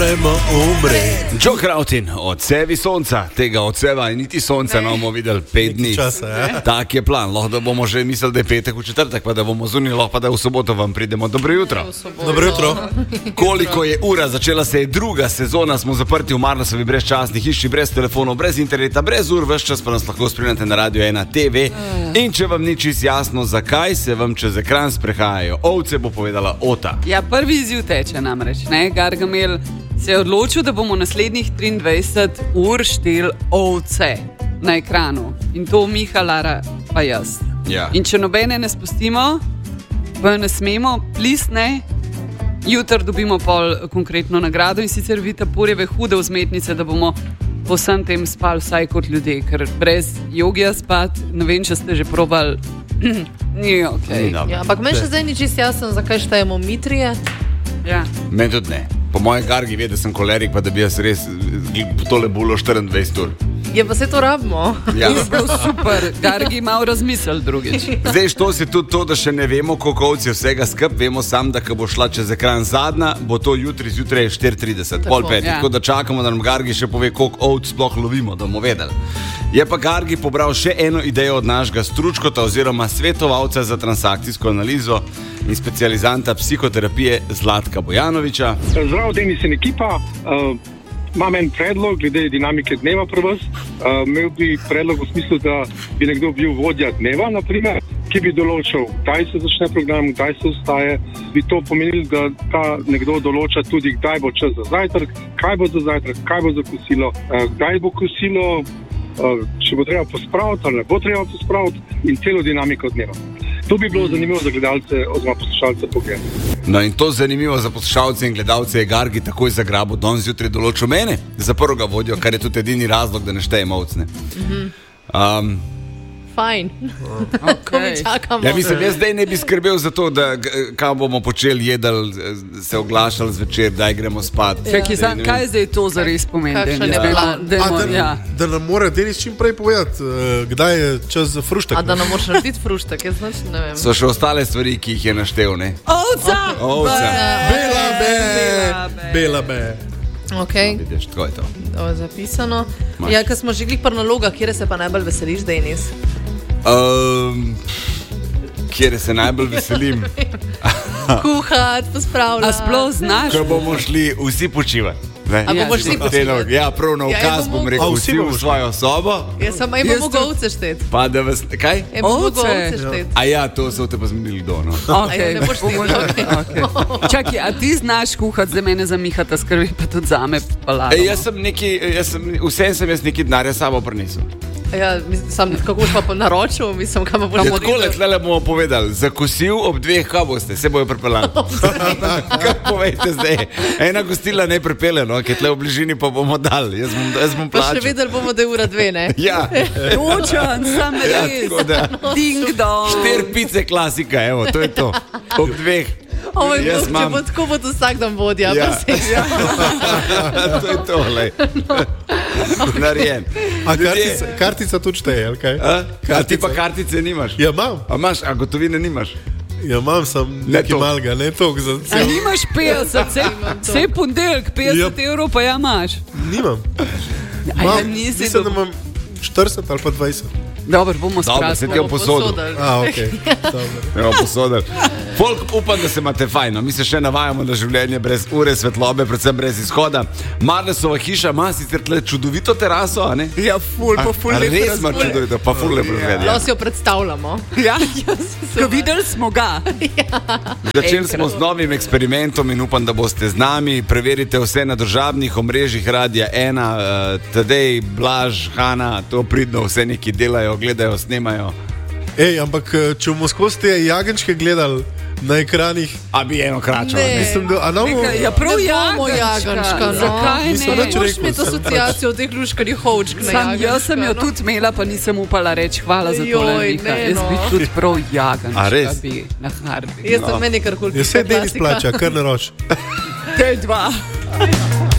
dajmo umreti. Joe Krautin, odsevi sonca, tega odseva in niti sonca ne bomo videli 5 dni. Tak je plan, lahko da bomo že mislili, da je petek v četrtek, pa da bomo zunili, lahko pa da v soboto vam pridemo. Dobro jutro. Dobro jutro. Koliko je ura, začela se je druga sezona, smo zaprti v Marnosovi brezčasni hiši, brez telefonov, brez interneta, brez ur, ves čas pa nas lahko spremljate na Radio 1 TV. In če vam ni čisto jasno, zakaj se vam čez ekran sprehajajo ovce, bo povedala Ota. Ja, prvi izziv teče namreč, ne? Gargamel se je odločil, da bomo naslednjih 23 ur štel ovce na ekranu. In to Miha, Lara pa jaz. Ja. In če nobene ne spustimo, pa ne smemo, plisne, jutri dobimo pol konkretno nagrado in sicer Vita Purjeve hude vzmetnice, da bomo po vsem tem spali vsaj kot ljudje, ker brez jogija spat, ne vem, če ste že probali, ni okej. Ja, ampak meni še zdaj ni čisto jasno, zakaj štejemo mitrije. Ja. Meni tudi ne. Po mojem Gargi ve, da sem kolerik, pa da bi jaz res tole bulo 24 ur. Je pa se to rabimo. Ja. Je bil super, Gargi malo razmisel drugič. Zdaj, što si tudi to, da še ne vemo, koliko ovc je vsega skup, vemo sam, da ko bo šla čez ekran zadnja, bo to jutri zjutraj 4:30, pol 5. Ja. Tako da čakamo, da nam Gargi še pove, koliko ovc sploh lovimo, da bomo vedeli. Je pa Gargi pobral še eno idejo od našega stručkota oziroma svetovalca za transakcijsko analizo in specializanta psihoterapije Zlatka Bojanoviča. Zdravo, Denis in ekipa. Imam en predlog glede dinamike dneva pri vas. Imel bi predlog v smislu, da bi nekdo bil vodja dneva, naprimer, ki bi določil, kdaj se začne program, kdaj se vstaje. Bi to pomenilo, da ta nekdo določa tudi, kdaj bo čas za zajtrk, kaj bo za zajtrk, kaj bo za kosilo, kdaj bo kosilo, če bo treba pospraviti ali ne bo treba pospraviti in celo dinamiko dneva. To bi bilo zanimivo za gledalce oziroma poslušalce pogledati. No in to zanimivo za poslušalce in gledalce je Gargi takoj zagrabil, danes zjutraj določil mene za prvega vodjo, kar je tudi edini razlog, da ne štejem ovcne. Fajn. Okay. Čakamo. Ja, mislim, jaz zdaj ne bi skrbel za to, da kaj bomo počeli, jedli, se oglašali zvečer, daj gremo spat. Kaj zdaj to zares pomeni? Kakšen je plan? Da nam mora Denis čim prej povedati, kdaj je čas za fruštek. A da nam moraš narediti fruštek, jaz ne vem. So še ostale stvari, ki jih je naštel, ne? Ovca! Bela be. Okay. Vidiš, tako je to. To je zapisano. Ja, ko smo že glih pri nalogah, kjer se pa najbolj veseliš, Denis? Kjer se najbolj veselim? Kuhat, pospravljati. A sploh znaš? Ko bomo šli vsi počivati. A bomo šli počivati? Ja, prav na ukaz bom rekel, vsi v svojo sobo. Ja, samo imamo govce štet. Pa da vas, kaj? Imamo govce štet. A ja, to so te pa zmenili kdo, no? Okay. Ne boš ti. Čakaj, a ti znaš kuhati za mene, za Mihata skrbi, pa tudi zame palado? Vsem sem jaz neki denarja sabo prinesel. Ja, sam kako boš pa naročil, mislim, kam boš naredil. Takole, tlele bomo povedali, za kosil ob 2, kaj boste, se bojo pripeljali. Kaj povejte zdaj? Ena gostila ne pripelje, no, ki tle v bližini pa bomo dali, jaz bom plačal. Pa še vedeli bomo, da je ura 2, ne? Ja. Točan, sam res. Ding dong. 4 pice klasika, evo, to je to. Ob 2. Če bo tako, bo to vsak dan vodja. Ja. To je to, lej. Narejen. A kartica tudi šteje, ali kaj? A ti pa kartice nimaš? Ja, imam. A imaš, a gotovine nimaš? Ja, imam sam nekaj malega, ne toliko za cel. A nimaš 50, vse ponedeljek 50 evrov pa ja imaš? Nimam. Mislim, da imam 40 ali pa 20. Dobro, bomo sprasili. Dobro, se ti jo posodil. Okej. Dobro. Posodil. Folk, upam, da se imate fajno. Mi se še navajamo na življenje brez ure svetlobe, predvsem brez izhoda. Marnesova hiša ima sicer tle čudovito teraso, a ne? Ja, ful lepo. Res ima čudovito, pa ful lepo razgled. Ja, si jo predstavljamo. Ja, ko videli smo ga. Začeli smo z novim eksperimentom in upam, da boste z nami. Preverite vse na družabnih omrežjih Radia 1, Tadej, Blaž, Hana, to pridno vse neki delajo, gledajo, snemajo. Ampak če bomo skozi te jagenčke gledali na ekranih, a bi eno kračo. Mislim, da ja, prav jagenčka. Zakaj ne? Moraš imeti asociacijo teh luškarih hovčk na jagenčka. Jaz sem jo tudi imela, pa nisem upala reči hvala za tole, Mika. Jaz bi tudi prav jagenčka bi na harbi. Jaz sem meni karkoli. Jaz se Denis plača, kar naroč. Te dva.